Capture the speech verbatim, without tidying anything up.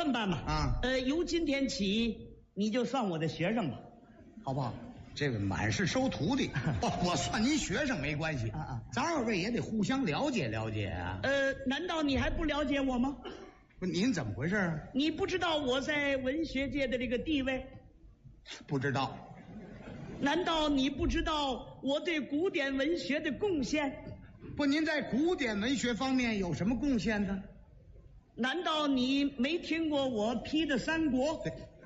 么办吧？ 啊， 呃，由今天起你就算我的学生吧，好不好？ 这个满是收徒弟，我算您学生没关系啊啊， 咱二位也得互相了解了解啊。 呃，难道你还不了解我吗？ 不，您怎么回事啊？ 你不知道我在文学界的这个地位？ 不知道。 难道你不知道我对古典文学的贡献？ 不，您在古典文学方面有什么贡献呢？ 难道你没听过我批的三国？